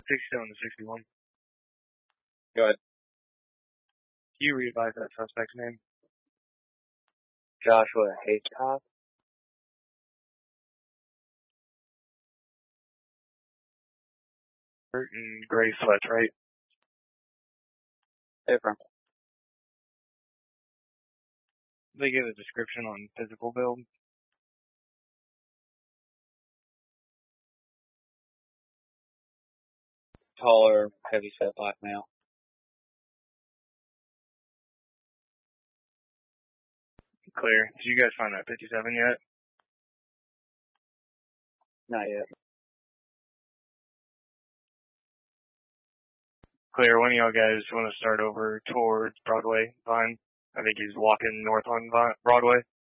67 to 61. Go ahead. Can you re-advise that suspect's name? Joshua Haycock. And gray sweats, right? Different. They give a description on physical build. Taller, heavy-set black male. Clear. Did you guys find that 57 yet? Not yet. Clear. One of y'all guys want to start over towards Broadway, Vine? I think he's walking north on Broadway.